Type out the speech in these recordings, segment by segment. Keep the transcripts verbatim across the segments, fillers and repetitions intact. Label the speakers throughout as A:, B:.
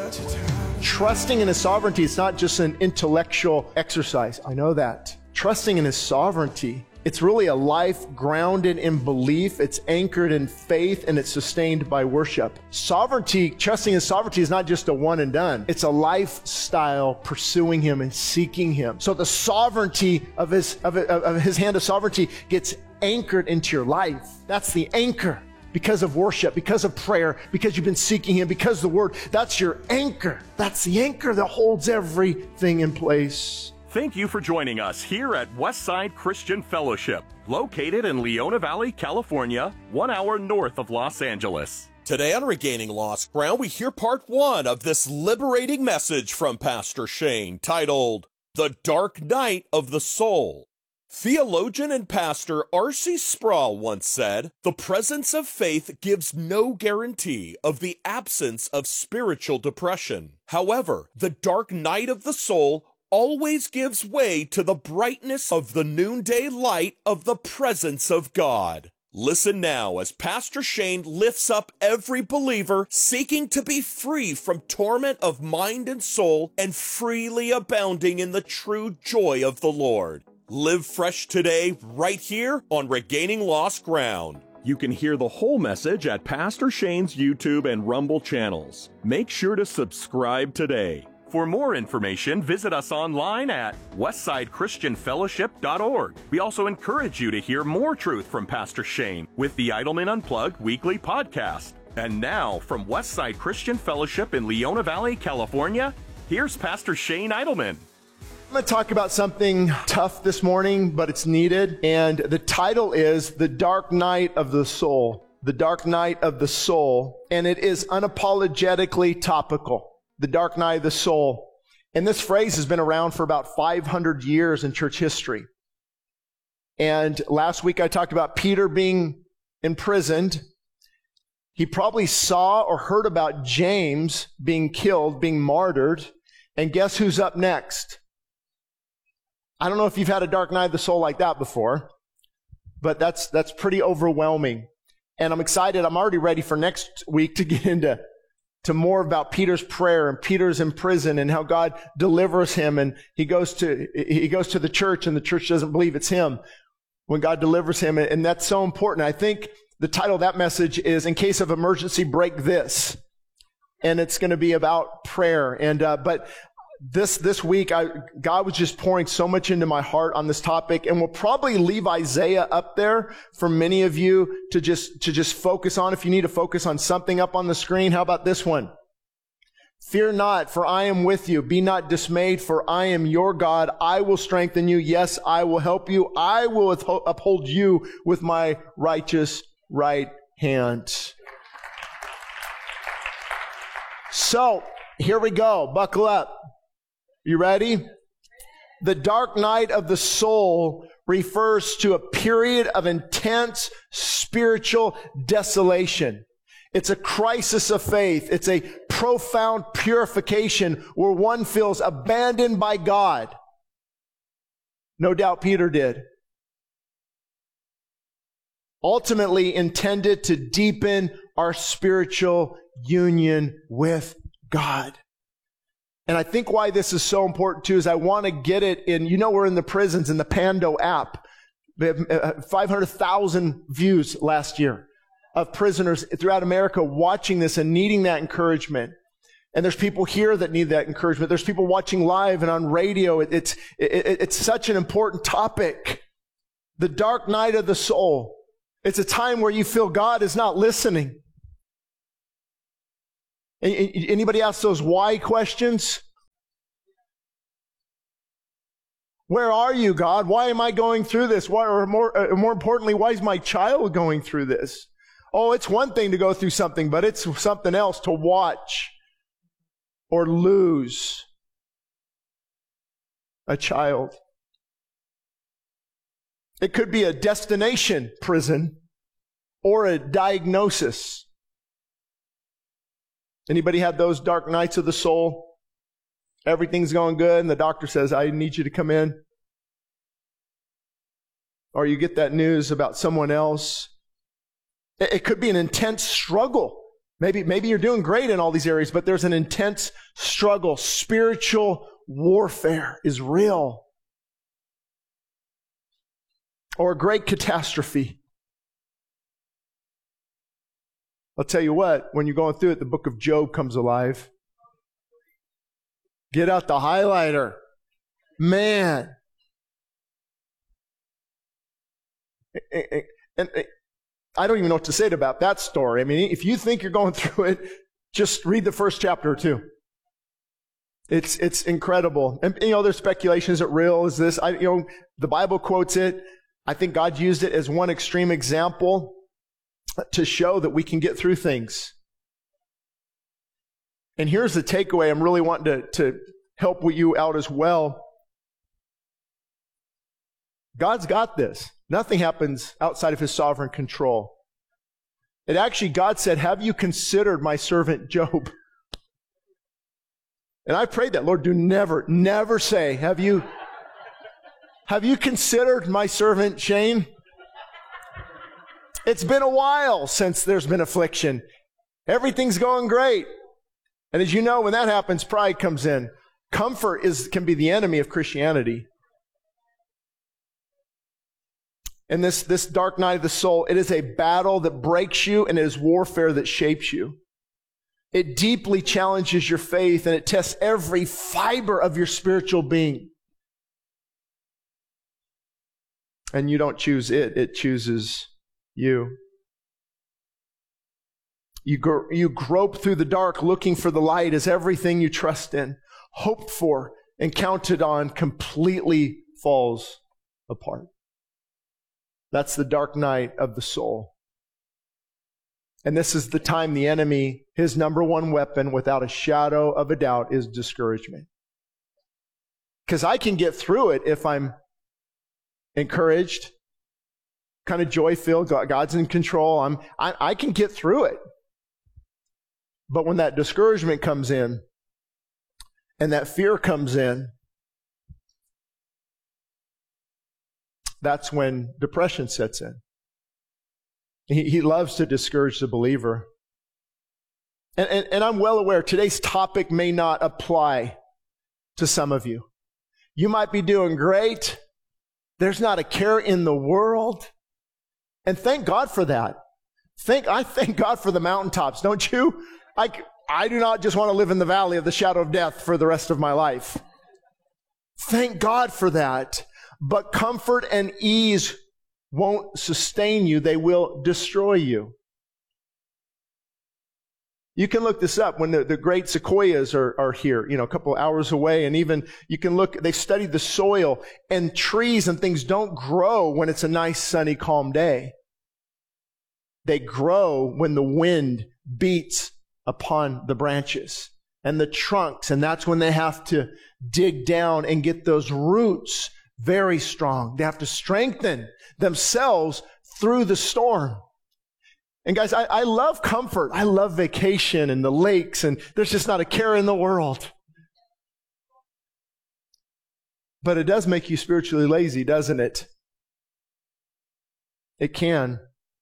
A: Trusting in His sovereignty is not just an intellectual exercise. I know that. Trusting in His sovereignty, it's really a life grounded in belief, it's anchored in faith, and it's sustained by worship. Sovereignty, trusting in sovereignty is not just a one and done. It's a lifestyle pursuing Him and seeking Him. So the sovereignty of His, of, of His hand of sovereignty gets anchored into your life. That's the anchor. Because of worship, because of prayer, because you've been seeking Him, because of the Word. That's your anchor. That's the anchor that holds everything in place.
B: Thank you for joining us here at Westside Christian Fellowship, located in Leona Valley, California, one hour north of Los Angeles.
C: Today on Regaining Lost Ground, we hear part one of this liberating message from Pastor Shane, titled, The Dark Night of the Soul. Theologian and pastor R C Sproul once said, "The presence of faith gives no guarantee of the absence of spiritual depression. However, the dark night of the soul always gives way to the brightness of the noonday light of the presence of God." Listen now as Pastor Shane lifts up every believer seeking to be free from torment of mind and soul and freely abounding in the true joy of the Lord. Live fresh today, right here on Regaining Lost Ground.
B: You can hear the whole message at Pastor Shane's YouTube and Rumble channels. Make sure to subscribe today. For more information, visit us online at westside christian fellowship dot org. We also encourage you to hear more truth from Pastor Shane with the Idleman Unplugged weekly podcast. And now, from Westside Christian Fellowship in Leona Valley, California, here's Pastor Shane Idleman.
A: I'm going to talk about something tough this morning, but it's needed. And the title is The Dark Night of the Soul. The Dark Night of the Soul. And it is unapologetically topical. The Dark Night of the Soul. And this phrase has been around for about five hundred years in church history. And last week I talked about Peter being imprisoned. He probably saw or heard about James being killed, being martyred. And guess who's up next? I don't know if you've had a dark night of the soul like that before, but that's that's pretty overwhelming. And I'm excited. I'm already ready for next week to get into to more about Peter's prayer and Peter's in prison and how God delivers him. And he goes to he goes to the church, and the church doesn't believe it's him when God delivers him. And that's so important. I think the title of that message is "In Case of Emergency, Break This." And it's going to be about prayer. And uh, but This this week, I, God was just pouring so much into my heart on this topic, and we'll probably leave Isaiah up there for many of you to just to just focus on. If you need to focus on something up on the screen, how about this one? Fear not, for I am with you. Be not dismayed, for I am your God. I will strengthen you. Yes, I will help you. I will uphold you with my righteous right hand. So, here we go. Buckle up. You ready? The dark night of the soul refers to a period of intense spiritual desolation. It's a crisis of faith. It's a profound purification where one feels abandoned by God. No doubt Peter did. Ultimately intended to deepen our spiritual union with God. And I think why this is so important too is I want to get it in, you know, we're in the prisons in the Pando app. five hundred thousand views last year of prisoners throughout America watching this and needing that encouragement. And there's people here that need that encouragement. There's people watching live and on radio. It, it's, it, it's such an important topic. The dark night of the soul. It's a time where you feel God is not listening. Anybody ask those why questions? Where are you, God? Why am I going through this? Why, or more, uh, more importantly, why is my child going through this? Oh, it's one thing to go through something, but it's something else to watch or lose a child. It could be a destination prison or a diagnosis. Anybody had those dark nights of the soul? Everything's going good and the doctor says, I need you to come in. Or you get that news about someone else. It could be an intense struggle Maybe, maybe you're doing great in all these areas, but there's an intense struggle. Spiritual warfare is real. Or a great catastrophe. I'll tell you what, when you're going through it, the book of Job comes alive. Get out the highlighter. Man. And I don't even know what to say about that story. I mean, if you think you're going through it, just read the first chapter or two. It's it's incredible. And, you know, there's speculation. Is it real? Is this? I, you know, the Bible quotes it. I think God used it as one extreme example to show that we can get through things. And here's the takeaway. I'm really wanting to, to help you out as well. God's got this. Nothing happens outside of his sovereign control. It actually, God said, have you considered my servant Job? And I prayed that, Lord, do never, never say, have you, have you considered my servant Shane? It's been a while since there's been affliction. Everything's going great. And as you know, when that happens, pride comes in. Comfort is can be the enemy of Christianity. And this, this dark night of the soul, it is a battle that breaks you, and it is warfare that shapes you. It deeply challenges your faith, and it tests every fiber of your spiritual being. And you don't choose it, it chooses you. You, gro- you grope through the dark looking for the light as everything you trust in, hoped for, and counted on completely falls apart. That's the dark night of the soul. And this is the time the enemy, his number one weapon, without a shadow of a doubt, is discouragement. Because I can get through it if I'm encouraged, kind of joy-filled, God's in control. I'm, I, I can get through it. But when that discouragement comes in, and that fear comes in, that's when depression sets in. He, he loves to discourage the believer. And, and, and I'm well aware today's topic may not apply to some of you. You might be doing great. There's not a care in the world. And thank God for that. Thank, I thank God for the mountaintops, don't you? I, I do not just want to live in the valley of the shadow of death for the rest of my life. Thank God for that. But comfort and ease won't sustain you. They will destroy you. You can look this up when the, the great sequoias are, are here, you know, a couple of hours away. And even you can look, they've studied the soil, and trees and things don't grow when it's a nice, sunny, calm day. They grow when the wind beats upon the branches and the trunks. And that's when they have to dig down and get those roots very strong. They have to strengthen themselves through the storm. And guys, I, I love comfort. I love vacation and the lakes, and there's just not a care in the world. But it does make you spiritually lazy, doesn't it? It can.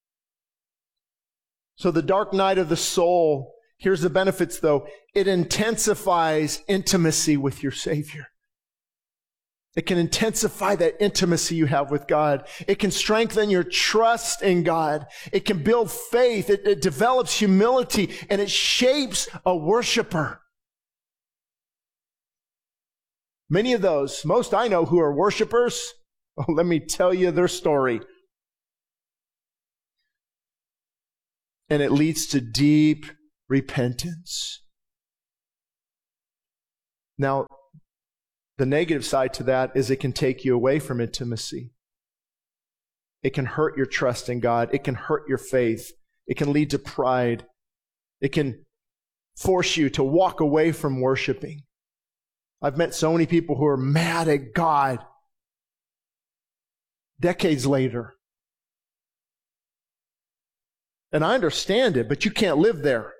A: So the dark night of the soul, here's the benefits though. It intensifies intimacy with your Savior. It can intensify that intimacy you have with God. It can strengthen your trust in God. It can build faith. It, it develops humility, and it shapes a worshiper. Many of those, most I know who are worshipers, oh, let me tell you their story. And it leads to deep repentance. Now, the negative side to that is it can take you away from intimacy. It can hurt your trust in God. It can hurt your faith. It can lead to pride. It can force you to walk away from worshiping. I've met so many people who are mad at God decades later. And I understand it, but you can't live there.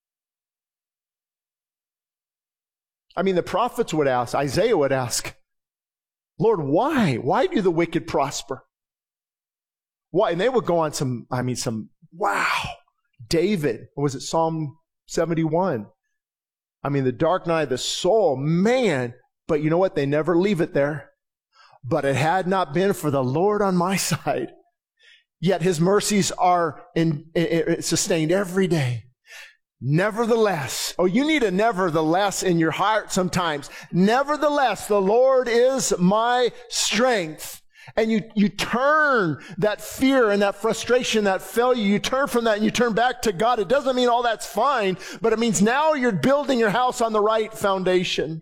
A: I mean, the prophets would ask, Isaiah would ask, Lord, why? Why do the wicked prosper? Why? And they would go on some, I mean, some, wow, David, or was it Psalm seventy-one? I mean, the dark night of the soul, man. But you know what? They never leave it there. But it had not been for the Lord on my side. Yet his mercies are in, in, sustained every day. Nevertheless, oh, you need a nevertheless in your heart sometimes. Nevertheless, the Lord is my strength. And you, you turn that fear and that frustration, that failure, you turn from that and you turn back to God. It doesn't mean all that's fine, but it means now you're building your house on the right foundation.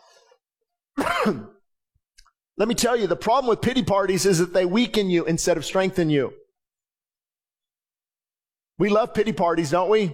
A: Let me tell you, the problem with pity parties is that they weaken you instead of strengthen you. We love pity parties, don't we?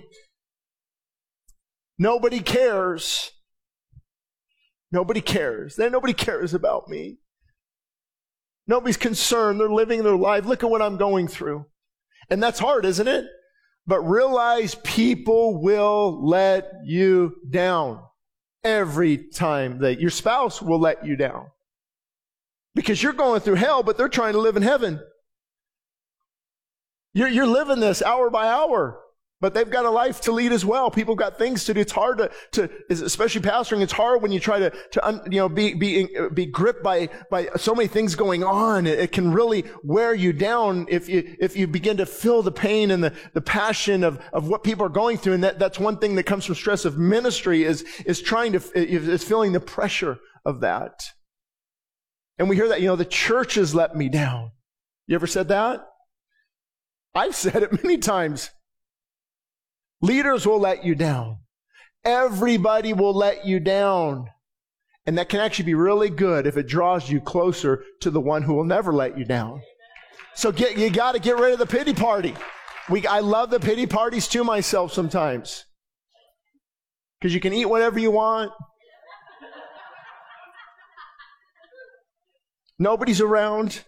A: Nobody cares. Nobody cares. Then nobody cares about me. Nobody's concerned. They're living their life. Look at what I'm going through. And that's hard, isn't it? But realize people will let you down every time. They, your spouse will let you down. Because you're going through hell, but they're trying to live in heaven. You're, you're living this hour by hour. But they've got a life to lead as well. People have got things to do. It's hard to, to especially pastoring, it's hard when you try to, to you know, be, be, be gripped by, by so many things going on. It, it can really wear you down if you, if you begin to feel the pain and the, the passion of, of what people are going through. And that, that's one thing that comes from stress of ministry is, is trying to, is feeling the pressure of that. And we hear that, you know, the church has let me down. You ever said that? I've said it many times. Leaders will let you down. Everybody will let you down. And that can actually be really good if it draws you closer to the one who will never let you down. So get, you got to get rid of the pity party. We, I love the pity parties too myself sometimes. Because you can eat whatever you want. Nobody's around.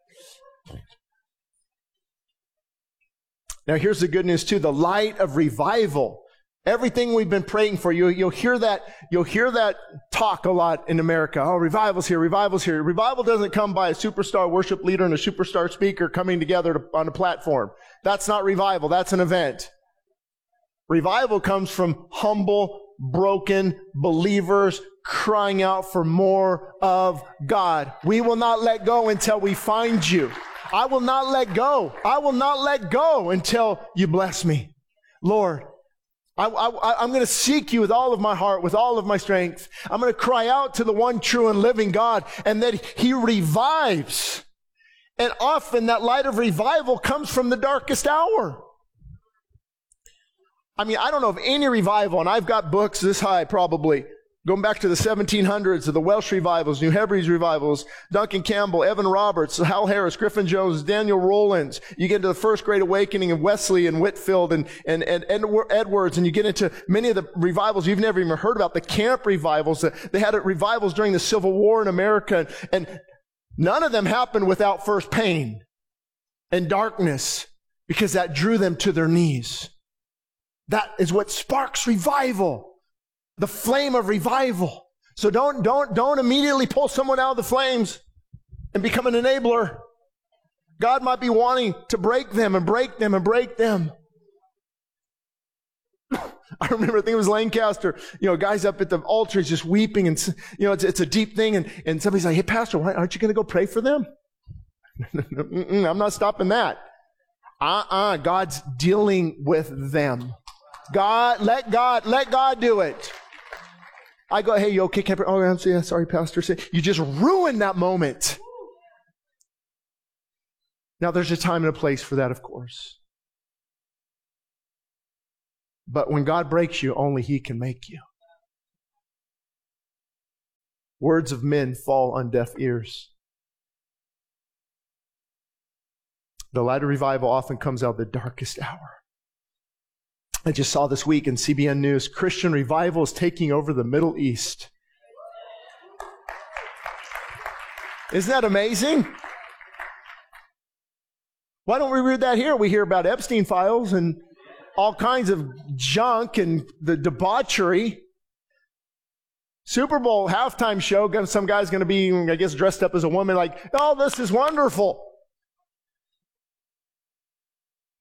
A: Now here's the good news too, the light of revival. Everything we've been praying for, you, you'll hear that, you'll hear that talk a lot in America. Oh, revival's here, revival's here. Revival doesn't come by a superstar worship leader and a superstar speaker coming together to, on a platform. That's not revival, that's an event. Revival comes from humble, broken believers crying out for more of God. We will not let go until we find you. I will not let go. I will not let go until you bless me. Lord, I, I, I'm going to seek you with all of my heart, with all of my strength. I'm going to cry out to the one true and living God, and that he revives. And often that light of revival comes from the darkest hour. I mean, I don't know of any revival, and I've got books this high probably, going back to the seventeen hundreds of the Welsh revivals, New Hebrides revivals, Duncan Campbell, Evan Roberts, Hal Harris, Griffin Jones, Daniel Rowlands. You get into the First Great Awakening of Wesley and Whitfield and, and, and Edwards, and you get into many of the revivals you've never even heard about, the camp revivals. They had revivals during the Civil War in America, and none of them happened without first pain and darkness, because that drew them to their knees. That is what sparks revival. The flame of revival. So don't, don't, don't immediately pull someone out of the flames and become an enabler. God might be wanting to break them and break them and break them. I remember, I think it was Lancaster, you know, guys up at the altar is just weeping, and, you know, it's, it's a deep thing, and, and somebody's like, hey, Pastor, why, aren't you going to go pray for them? I'm not stopping that. Uh-uh, God's dealing with them. God, let God, let God do it. I go, hey, you okay? Can I pray? Oh, I'm yeah, sorry, Pastor. You just ruined that moment. Now, there's a time and a place for that, of course. But when God breaks you, only He can make you. Words of men fall on deaf ears. The light of revival often comes out of the darkest hour. I just saw this week in C B N News, Christian revival is taking over the Middle East. Isn't that amazing? Why don't we read that here? We hear about Epstein files and all kinds of junk and the debauchery. Super Bowl halftime show, some guy's going to be, I guess, dressed up as a woman like, oh, this is wonderful.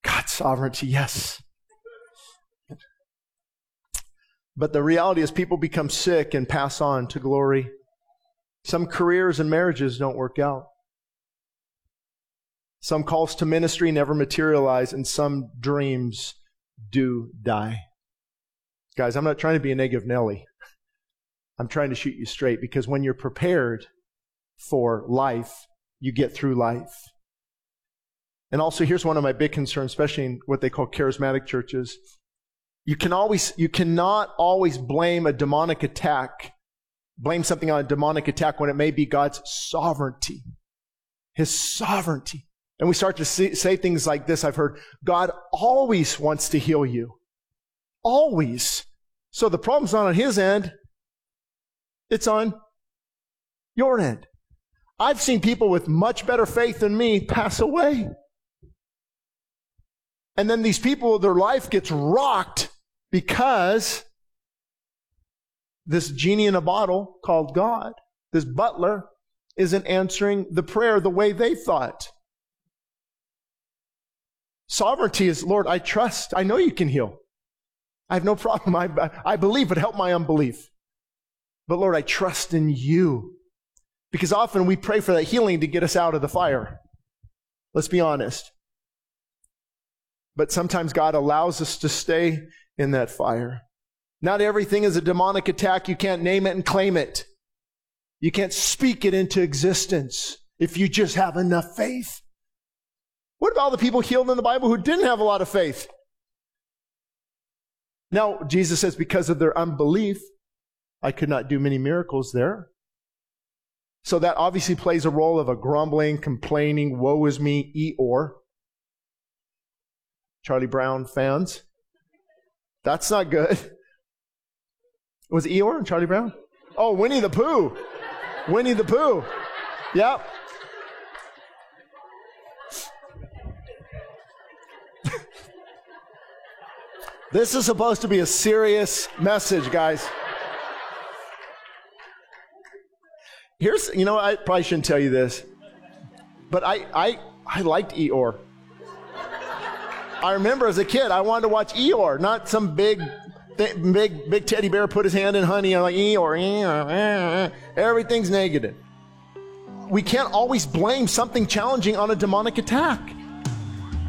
A: God's sovereignty, yes. But the reality is people become sick and pass on to glory. Some careers and marriages don't work out. Some calls to ministry never materialize, and some dreams do die. Guys, I'm not trying to be a negative Nelly. I'm trying to shoot you straight, because when you're prepared for life, you get through life. And also, here's one of my big concerns, especially in what they call charismatic churches. You can always, you cannot always blame a demonic attack, blame something on a demonic attack when it may be God's sovereignty. His sovereignty. And we start to see, say things like this. I've heard, God always wants to heal you. Always. So the problem's not on his end. It's on your end. I've seen people with much better faith than me pass away. And then these people, their life gets rocked because this genie in a bottle called God, this butler, isn't answering the prayer the way they thought. Sovereignty is, Lord, I trust. I know you can heal. I have no problem. I, I believe, but help my unbelief. But Lord, I trust in you. Because often we pray for that healing to get us out of the fire. Let's be honest. But sometimes God allows us to stay in that fire. Not everything is a demonic attack. You can't name it and claim it. You can't speak it into existence if you just have enough faith. What about all the people healed in the Bible who didn't have a lot of faith? Now, Jesus says, because of their unbelief, I could not do many miracles there. So that obviously plays a role of a grumbling, complaining, woe is me, Eeyore. Charlie Brown fans. That's not good. Was it Eeyore and Charlie Brown? Oh, Winnie the Pooh. Winnie the Pooh. Yep. This is supposed to be a serious message, guys. Here's, you know, I probably shouldn't tell you this, but I, I, I liked Eeyore. I remember as a kid, I wanted to watch Eeyore, not some big, th- big, big teddy bear put his hand in honey. I'm like, Eeyore, Eeyore, everything's negative. We can't always blame something challenging on a demonic attack.